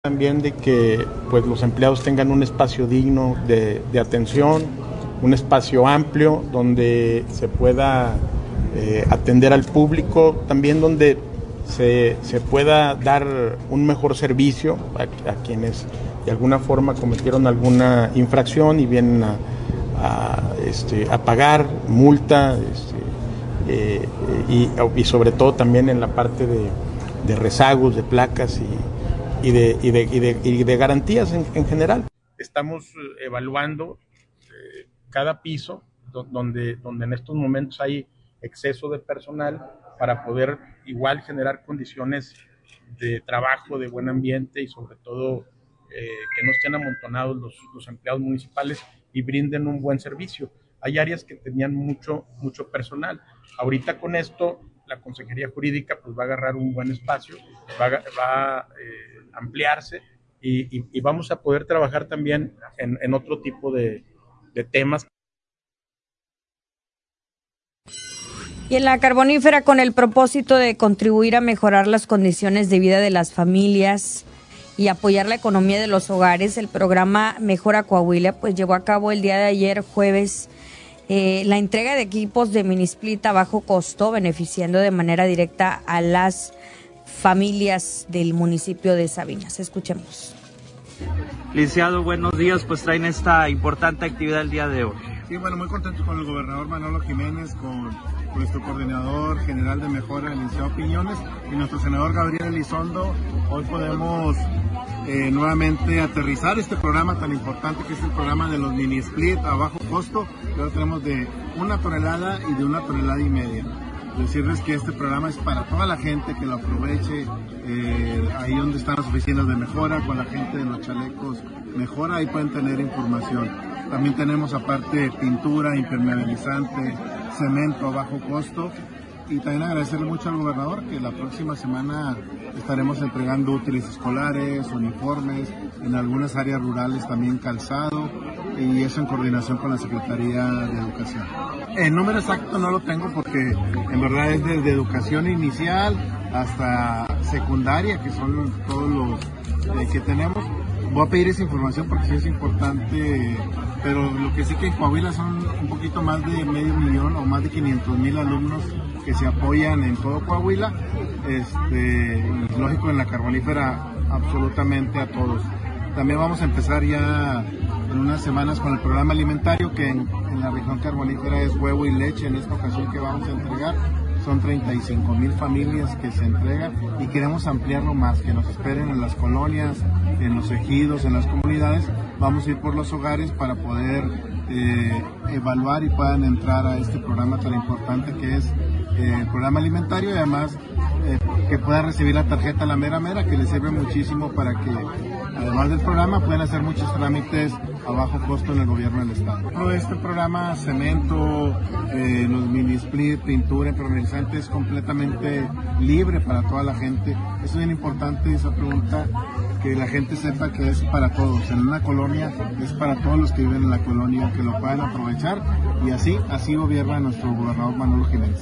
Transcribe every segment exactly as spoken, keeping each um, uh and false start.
También de que pues los empleados tengan un espacio digno de, de atención, un espacio amplio donde se pueda eh, atender al público, también donde se, se pueda dar un mejor servicio a, a quienes de alguna forma cometieron alguna infracción y vienen a, a, este, a pagar multa este, eh, y, y sobre todo también en la parte de, de rezagos, de placas y Y de, y, de, y, de, y de garantías en, en general. Estamos evaluando eh, cada piso do, donde, donde en estos momentos hay exceso de personal para poder igual generar condiciones de trabajo, de buen ambiente y sobre todo eh, que no estén amontonados los, los empleados municipales y brinden un buen servicio. Hay áreas que tenían mucho, mucho personal. Ahorita con esto la Consejería Jurídica pues va a agarrar un buen espacio, va, va a eh, ampliarse y, y, y vamos a poder trabajar también en, en otro tipo de, de temas. Y en la Carbonífera, con el propósito de contribuir a mejorar las condiciones de vida de las familias y apoyar la economía de los hogares, el programa Mejora Coahuila pues llevó a cabo el día de ayer, jueves, Eh, la entrega de equipos de mini-split a bajo costo, beneficiando de manera directa a las familias del municipio de Sabinas. Escuchemos. Licenciado, buenos días, pues traen esta importante actividad el día de hoy. Sí, bueno, muy contento con el gobernador Manolo Jiménez, con nuestro coordinador general de mejora, el licenciado Piñones, y nuestro senador Gabriel Elizondo. Hoy podemos eh, nuevamente aterrizar este programa tan importante que es el programa de los mini split a bajo costo. Ahora tenemos de una tonelada y de una tonelada y media. Decirles que este programa es para toda la gente que lo aproveche, eh, ahí donde están las oficinas de mejora, con la gente de los chalecos mejora, ahí pueden tener información. También tenemos aparte pintura, impermeabilizante, cemento a bajo costo. Y también agradecerle mucho al gobernador que la próxima semana estaremos entregando útiles escolares, uniformes, en algunas áreas rurales también calzado, y eso en coordinación con la Secretaría de Educación. El número exacto no lo tengo porque en verdad es desde educación inicial hasta secundaria, que son todos los eh, que tenemos. Voy a pedir esa información porque sí es importante, pero lo que sí que en Coahuila son un poquito más de medio millón o más de quinientos mil alumnos que se apoyan en todo Coahuila, este, y lógico en la Carbonífera absolutamente a todos. También vamos a empezar ya en unas semanas con el programa alimentario que en, en la región carbonífera es huevo y leche en esta ocasión que vamos a entregar. Son treinta y cinco mil familias que se entregan y queremos ampliarlo más, que nos esperen en las colonias, en los ejidos, en las comunidades. Vamos a ir por los hogares para poder eh, evaluar y puedan entrar a este programa tan importante que es eh, el programa alimentario y además eh, que puedan recibir la tarjeta La Mera Mera, que les sirve muchísimo para que además del programa pueden hacer muchos trámites a bajo costo en el gobierno del estado. Todo este programa, cemento, eh, los mini split, pintura, impermeabilizante, es completamente libre para toda la gente. Eso es bien importante, esa pregunta, que la gente sepa que es para todos. En una colonia es para todos los que viven en la colonia, que lo puedan aprovechar, y así, así gobierna nuestro gobernador Manolo Jiménez.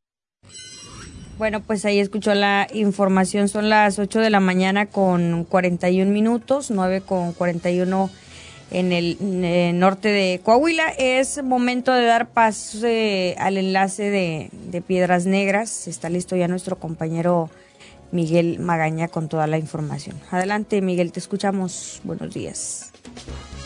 Bueno, pues ahí escuchó la información, son las ocho de la mañana con cuarenta y un minutos, nueve con cuarenta y uno en el, en el norte de Coahuila. Es momento de dar paso eh, al enlace de, de Piedras Negras. Está listo ya nuestro compañero Miguel Magaña con toda la información. Adelante, Miguel, te escuchamos. Buenos días.